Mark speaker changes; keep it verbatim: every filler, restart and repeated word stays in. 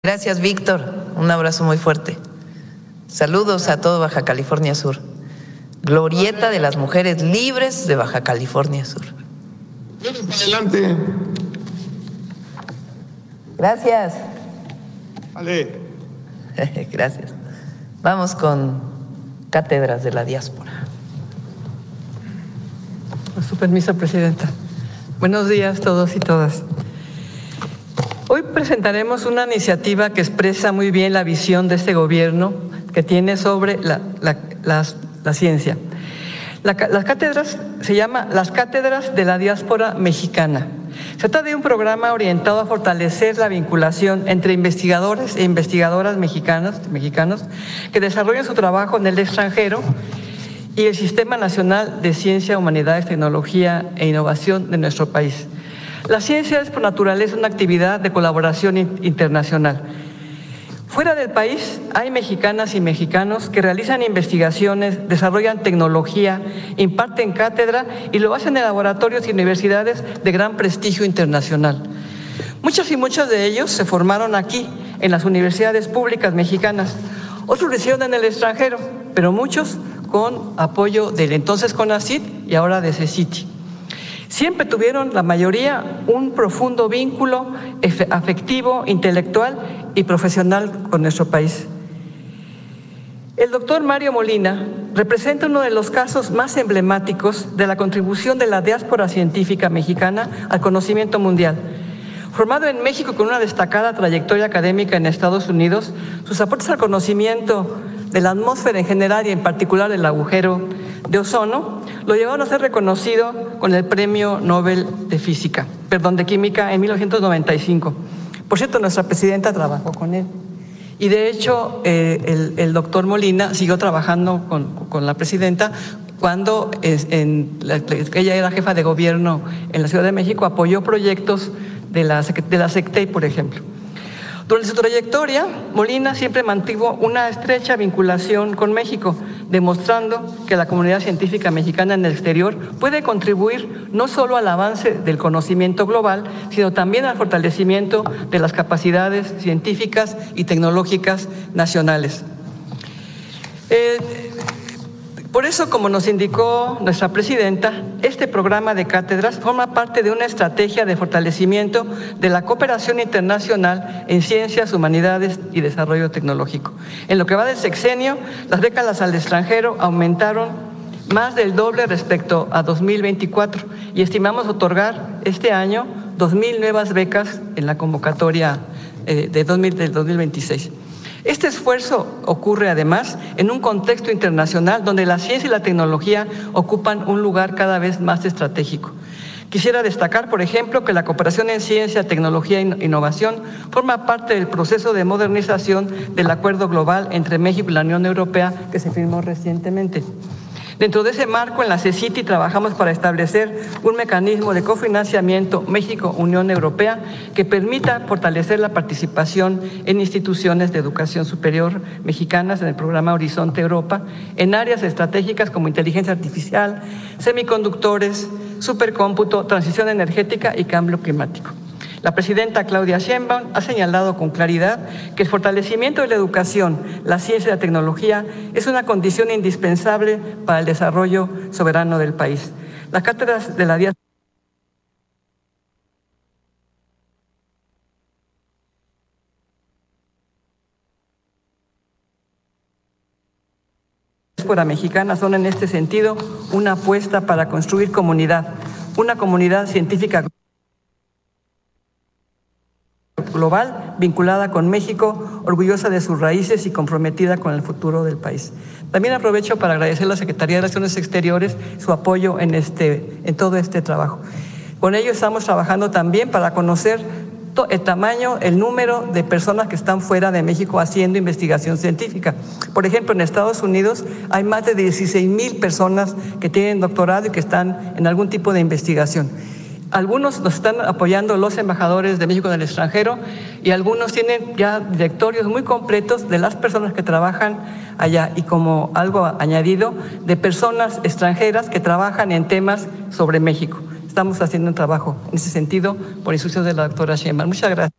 Speaker 1: Gracias, Víctor. Un abrazo muy fuerte. Saludos a todo Baja California Sur. Glorieta de las Mujeres Libres de Baja California Sur.
Speaker 2: Adelante.
Speaker 1: Gracias.
Speaker 2: Vale.
Speaker 1: Gracias. Vamos con cátedras de la diáspora.
Speaker 3: Con su permiso, Presidenta. Buenos días a todos y todas. Hoy presentaremos una iniciativa que expresa muy bien la visión de este gobierno que tiene sobre la, la, la, la ciencia. La, las cátedras se llama Las Cátedras de la Diáspora Mexicana. Se trata de un programa orientado a fortalecer la vinculación entre investigadores e investigadoras mexicanas, mexicanos que desarrollan su trabajo en el extranjero y el Sistema Nacional de Ciencia, Humanidades, Tecnología e Innovación de nuestro país. La ciencia es por naturaleza una actividad de colaboración internacional. Fuera del país hay mexicanas y mexicanos que realizan investigaciones, desarrollan tecnología, imparten cátedra y lo hacen en laboratorios y universidades de gran prestigio internacional. Muchos y muchos de ellos se formaron aquí, en las universidades públicas mexicanas. Otros lo hicieron en el extranjero, pero muchos con apoyo del entonces CONACYT y ahora de CECITI. Siempre tuvieron, la mayoría, un profundo vínculo afectivo, intelectual y profesional con nuestro país. El doctor Mario Molina representa uno de los casos más emblemáticos de la contribución de la diáspora científica mexicana al conocimiento mundial. Formado en México con una destacada trayectoria académica en Estados Unidos, sus aportes al conocimiento de la atmósfera en general y en particular del agujero de ozono lo llevaron a ser reconocido con el Premio Nobel de Física, perdón, de Química en mil novecientos noventa y cinco. Por cierto, nuestra presidenta trabajó con él. Y de hecho, eh, el, el doctor Molina siguió trabajando con, con la presidenta cuando es, en la, ella era jefa de gobierno en la Ciudad de México, apoyó proyectos de la, de la SECTEI, por ejemplo. Durante su trayectoria, Molina siempre mantuvo una estrecha vinculación con México, demostrando que la comunidad científica mexicana en el exterior puede contribuir no solo al avance del conocimiento global, sino también al fortalecimiento de las capacidades científicas y tecnológicas nacionales. Eh, Por eso, como nos indicó nuestra presidenta, este programa de cátedras forma parte de una estrategia de fortalecimiento de la cooperación internacional en ciencias, humanidades y desarrollo tecnológico. En lo que va del sexenio, las becas al extranjero aumentaron más del doble respecto a dos mil veinticuatro y estimamos otorgar este año dos mil nuevas becas en la convocatoria eh, de dos mil, del dos mil veintiséis. Este esfuerzo ocurre además en un contexto internacional donde la ciencia y la tecnología ocupan un lugar cada vez más estratégico. Quisiera destacar, por ejemplo, que la cooperación en ciencia, tecnología e innovación forma parte del proceso de modernización del Acuerdo Global entre México y la Unión Europea que se firmó recientemente. Dentro de ese marco, en la CECITI trabajamos para establecer un mecanismo de cofinanciamiento México-Unión Europea que permita fortalecer la participación en instituciones de educación superior mexicanas en el programa Horizonte Europa, en áreas estratégicas como inteligencia artificial, semiconductores, supercómputo, transición energética y cambio climático. La presidenta Claudia Sheinbaum ha señalado con claridad que el fortalecimiento de la educación, la ciencia y la tecnología es una condición indispensable para el desarrollo soberano del país. Las cátedras de la diáspora mexicana son en este sentido una apuesta para construir comunidad, una comunidad científica global, vinculada con México, orgullosa de sus raíces y comprometida con el futuro del país. También aprovecho para agradecer a la Secretaría de Relaciones Exteriores su apoyo en, este, en todo este trabajo. Con ello estamos trabajando también para conocer el tamaño, el número de personas que están fuera de México haciendo investigación científica. Por ejemplo, en Estados Unidos hay más de dieciséis mil personas que tienen doctorado y que están en algún tipo de investigación. Algunos nos están apoyando los embajadores de México en el extranjero y algunos tienen ya directorios muy completos de las personas que trabajan allá y como algo añadido de personas extranjeras que trabajan en temas sobre México. Estamos haciendo un trabajo en ese sentido por instrucciones de la doctora Sheinbaum. Muchas gracias.